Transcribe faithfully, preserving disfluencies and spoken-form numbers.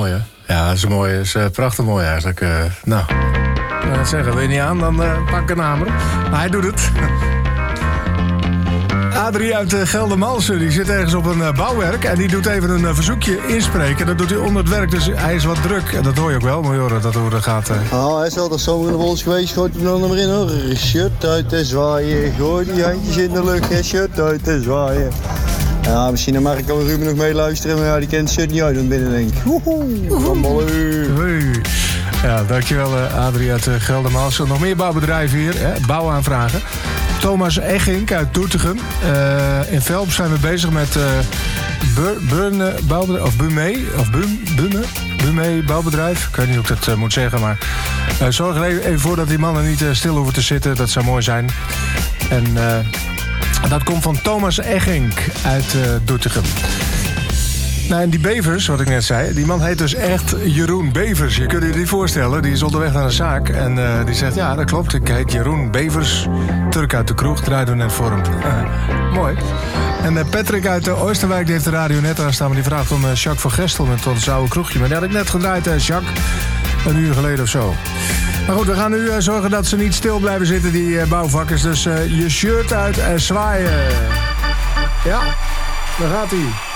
Mooi, hè? Ja, dat is mooi. Dat is uh, prachtig mooi eigenlijk. Uh, nou, ik kan het zeggen. Wil je niet aan, dan uh, pak een hamer. Maar hij doet het. Adrie uit uh, Geldermalsen, die zit ergens op een uh, bouwwerk... en die doet even een uh, verzoekje inspreken. Dat doet hij onder het werk, dus hij is wat druk. En dat hoor je ook wel, maar hoor, dat hoe dat gaat. Uh. Oh, hij is altijd zomer in de bols geweest. Gooit hem dan maar in, hoor. Shut uit te zwaaien. Gooi die handjes in de lucht en shut uit te zwaaien. Ja, misschien dan mag ik al Ruben nog meeluisteren, maar ja, die kent shut niet uit van binnen, denk ik. Woehoe. Ja, dankjewel uh, Adrie uit uh, Geldermalsen. Nog meer bouwbedrijven hier, hè? Bouwaanvragen. Thomas Eggink uit Doetinchem. Uh, in Velp zijn we bezig met uh, Burne bouwbedrijf, of Bume, of Bum, Bume, Bume bouwbedrijf. Ik weet niet hoe ik dat uh, moet zeggen, maar uh, zorg er even voor dat die mannen niet uh, stil hoeven te zitten. Dat zou mooi zijn. En uh, dat komt van Thomas Eggink uit uh, Doetinchem. Nou, en die Bevers, wat ik net zei, die man heet dus echt Jeroen Bevers. Je kunt je niet voorstellen, die is onderweg naar een zaak. En uh, die zegt, ja, dat klopt, ik heet Jeroen Bevers. Turk uit de kroeg, draaide net voor hem. Uh, mooi. En uh, Patrick uit de Oosterwijk, die heeft de radio net aanstaan... maar die vraagt om uh, Jacques van Gestel met tot zijn oude kroegje. Maar die had ik net gedraaid, uh, Jacques. Een uur geleden of zo. Maar goed, we gaan nu uh, zorgen dat ze niet stil blijven zitten, die uh, bouwvakkers. Dus uh, je shirt uit en zwaaien. Ja, daar gaat hij.